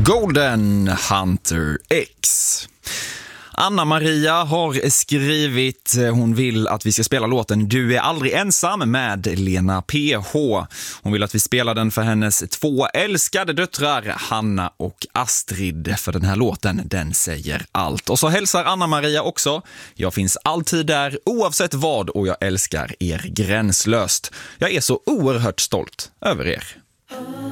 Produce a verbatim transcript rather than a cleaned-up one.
Golden Hunter X. Anna-Maria har skrivit, hon vill att vi ska spela låten Du är aldrig ensam med Lena P H. Hon vill att vi spelar den för hennes två älskade döttrar, Hanna och Astrid, för den här låten, den säger allt. Och så hälsar Anna-Maria också: jag finns alltid där oavsett vad och jag älskar er gränslöst. Jag är så oerhört stolt över er.